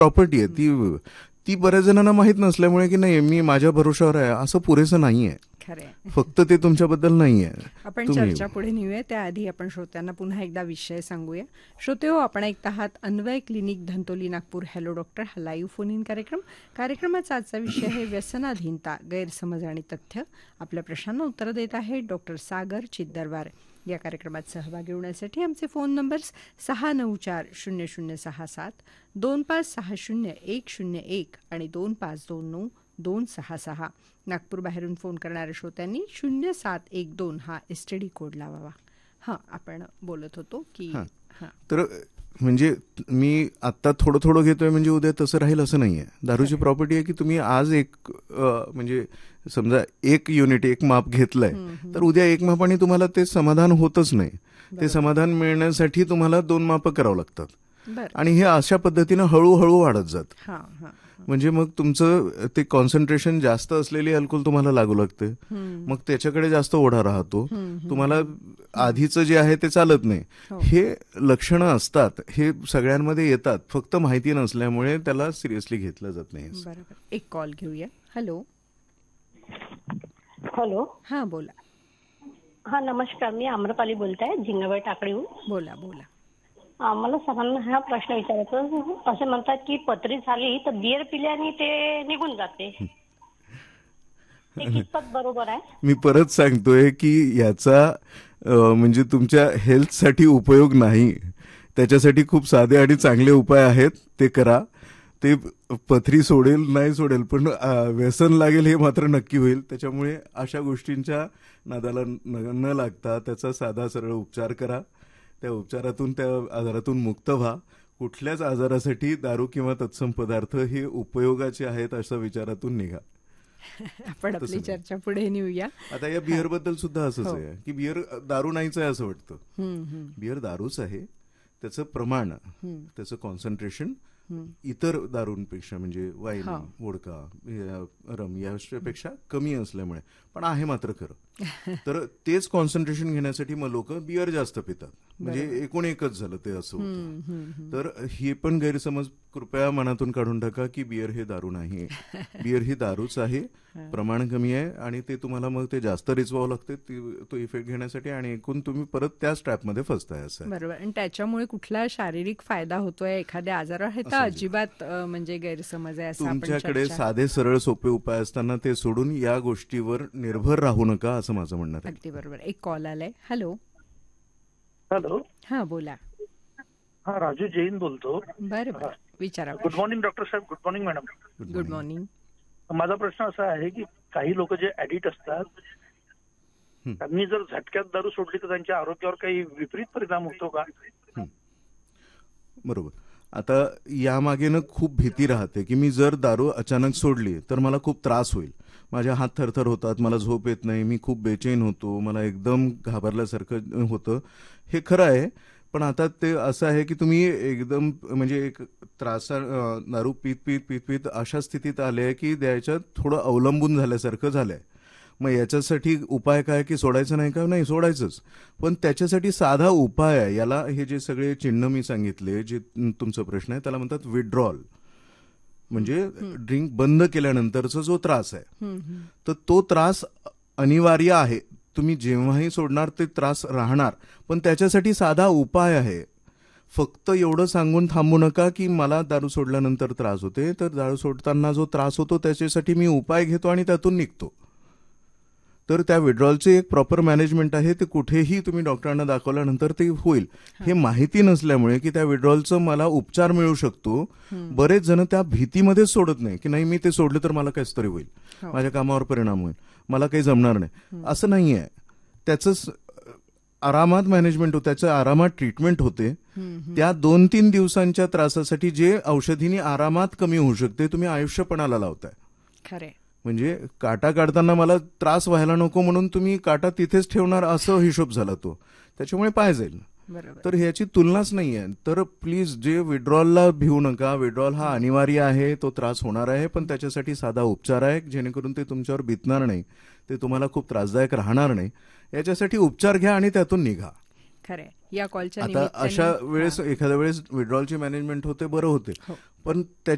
Property आहे ती ती बऱ्याच जणांना माहीत नसल्यामुळे की नाही मी माझ्या भरोशावर आहे असं पुरेसं नाहीये. खरंय. फक्त ते तुमच्याबद्दल नाहीये. आपण तुम्ही चर्चा पुढे नेऊया त्याआधी आपण श्रोत्यांना पुन्हा एकदा विषय सांगूया. श्रोते हो, आपण ऐकत आहात Anvay clinic Dhantoli Nagpur hello doctor हा लाईव्ह फोन इन कार्यक्रमाचा आजचा विषय आहे व्यसनाधीनता, गैरसमज आणि तथ्य. आपल्या प्रश्नांना उत्तर देत आहेत डॉक्टर सागर चिद्दरवार. या कार्यक्रमात सहभागी होण्यासाठी आमचे फोन नंबर्स 694-0067, 2560-101 आणि 2529-266. नागपूर बाहेरून फोन करणाऱ्या श्रोत्यांनी 0712 हा STD कोड लावावा. हां, आपण बोलत होतो की तर म्हणजे मी आता थोडं थोडं घेतोय म्हणजे उद्या तसं राहील असं नाहीये. दारूची प्रॉपर्टी आहे की तुम्ही आज एक म्हणजे समजा 1 युनिट 1 माप घेतलंय तर उद्या 1 मापाने तुम्हाला ते समाधान होतच नाही. ते समाधान मिळण्यासाठी तुम्हाला 2 मापं करावं लागतात आणि हे अशा पद्धतीनं हळूहळू वाढत जात. म्हणजे मग तुमचं ते कॉन्सन्ट्रेशन जास्त असलेली अल्कोहोल तुम्हाला लागू लागते. मग त्याच्याकडे जास्त ओढा राहतो. तुम्हाला आधीचं जे आहे ते चालत नाही. हे लक्षणं असतात, हे सगळ्यांमध्ये येतात, फक्त माहिती नसल्यामुळे त्याला सिरियसली घेतलं जात नाही. बरोबर. एक कॉल घेऊया. हॅलो. हॅलो. हां, बोला. हा, नमस्कार. मी आम्रपाली बोलताय, झिंगाबाई टाकडीहून. बोला बोला. मला सरांना हा प्रश्न विचारायचा. असे म्हणतात की पथरी झाली तर बियर पिल्याने ते निघून जाते, ते कितपत बरोबर आहे? मी परत सांगतोय की याचा म्हणजे तुमच्या हेल्थसाठी उपयोग नाही. त्याच्यासाठी खूप साधे आणि चांगले उपाय आहेत, ते करा. ते पथरी सोडेल नाही सोडेल पण व्यसन लागेल हे मात्र नक्की होईल. त्याच्यामुळे अशा गोष्टींच्या नादाला न लागता त्याचा साधा सरळ उपचार करा. त्या उपचारातून त्या आजारातून मुक्त व्हा. कुठल्याच आजारासाठी दारू किंवा तत्सम पदार्थ हे उपयोगाचे आहेत अशा विचारातून निघा. आपण आपली चर्चा पुढे नेऊया. आता या बियर बद्दल सुद्धा असंच आहे की बियर दारू नाहीच आहे असं वाटतं. बियर दारूच आहे. त्याचं प्रमाण, त्याचं कॉन्सन्ट्रेशन इतर दारूंपेक्षा म्हणजे वाईन, वोडका, रम यापेक्षा कमी असल्यामुळे पण आहे मात्र खरं. तर तेच कॉन्सन्ट्रेशन घेण्यासाठी मग लोक बियर जास्त पितात. म्हणजे एकूण एकच झालं ते असं होतं. तर हे पण गैरसमज कृपया मनातून काढून टाका की बियर हे दारू नाही. बियर ही दारूच आहे, प्रमाण कमी आहे आणि ते तुम्हाला मग ते जास्त रिचवावं लागते तो इफेक्ट घेण्यासाठी आणि एकूण तुम्ही परत त्याच ट्रॅपमध्ये फसताय असं. बरोबर. आणि त्याच्यामुळे कुठला शारीरिक फायदा होतोय एखाद्या आजारावर हे तर अजिबात म्हणजे गैरसमज आहे असं. तुमच्याकडे साधे सरळ सोपे उपाय असताना ते सोडून या गोष्टीवर निर्भर राहू नका असं माझं म्हणणं आहे. अगदी बरोबर. एक कॉल आलाय. हॅलो. हॅलो. हा, बोला. हा, राजू जैन बोलतो. बरं, विचारा. गुड मॉर्निंग डॉक्टर साहेब. Good morning madam. Good morning. माझा प्रश्न असा आहे की काही लोक जे ऍडिक्ट असतात त्यांनी जर झटक्यात दारू सोडली तर त्यांच्या आरोग्यावर काही विपरीत परिणाम होतो का? बरोबर. आता यामागे ना खूप भीती राहते की मी जर दारू अचानक सोडली तर मला खूप त्रास होईल. माझ्या हात थरथर होतात, मला झोप येत नाही, मी खूप बेचैन होतो, मला एकदम घाबरल्यासारखं होतं. हे खरं आहे. पण आता ते असं आहे की तुम्ही एकदम म्हणजे एक दारू पीत पीत पीत पीत अशा स्थितीत आले की द्यायच्यात थोडं अवलंबून झाल्यासारखं झालंय. मग याच्यासाठी उपाय काय की सोडायचं नाही का? नाही, सोडायचंच. पण त्याच्यासाठी साधा उपाय आहे. याला हे जे सगळे चिन्ह मी सांगितले, जे तुमचा प्रश्न आहे त्याला म्हणतात विड्रॉल. म्हणजे ड्रिंक बंद केल्यानंतरचा जो त्रास आहे तर तो त्रास अनिवार्य आहे. तुम्ही जेव्हाही सोडणार ते त्रास राहणार. पण त्याच्यासाठी साधा उपाय आहे. फक्त एवढं सांगून थांबू नका की मला दारू सोडल्यानंतर त्रास होते. तर दारू सोडताना जो त्रास होतो त्याच्यासाठी मी उपाय घेतो आणि त्यातून निघतो. तर त्या विड्रॉलचे एक प्रॉपर मॅनेजमेंट आहे. ते कुठेही तुम्ही डॉक्टरांना दाखवल्यानंतर ते होईल. हे माहिती नसल्यामुळे की त्या विड्रॉलचं मला उपचार मिळू शकतो, बरेच जण त्या भीतीमध्येच सोडत नाही की नाही मी ते सोडलं तर मला काहीच तरी होईल, माझ्या कामावर परिणाम होईल, मला काही जमणार नाही. असं नाही आहे. त्याच आरामात मॅनेजमेंट होतं, त्याचं आरामात ट्रीटमेंट होते. त्या 2-3 दिवसांच्या त्रासासाठी जे औषधीने आरामात कमी होऊ शकते तुम्ही आयुष्यपणाला लावताय. खरे. म्हणजे काटा काढताना मला त्रास व्हायला नको म्हणून तुम्ही काटा तिथेच ठेवणार असं हिशोब झाला तो. त्याच्यामुळे पाय जाईल. तर ह्याची तुलनाच नाहीये. तर प्लीज जे विड्रॉलला भिवू नका. विड्रॉल हा अनिवार्य आहे, तो त्रास होणार आहे, पण त्याच्यासाठी साधा उपचार आहे जेणेकरून ते तुमच्यावर बितणार नाही, ते तुम्हाला खूप त्रासदायक राहणार नाही. याच्यासाठी उपचार घ्या आणि त्यातून निघा. खरं. या कॉलच्या आता अशा वेळेस एखाद्या वेळेस विड्रॉलची मॅनेजमेंट होते, बरं होते, पण